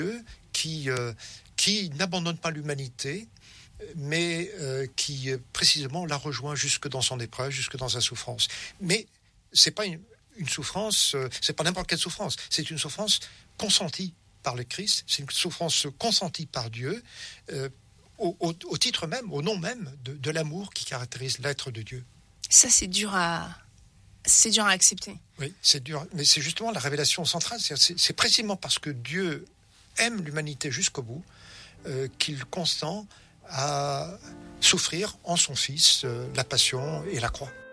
qui n'abandonne pas l'humanité, mais qui précisément la rejoint jusque dans son épreuve, jusque dans sa souffrance. Mais c'est pas une souffrance, c'est pas n'importe quelle souffrance, c'est une souffrance consentie par le Christ, c'est une souffrance consentie par Dieu, au titre même, au nom même de l'amour qui caractérise l'être de Dieu. Ça, c'est dur à accepter. Oui, c'est dur, mais c'est justement la révélation centrale. C'est précisément parce que Dieu aime l'humanité jusqu'au bout qu'il consent à souffrir en son Fils la passion et la croix.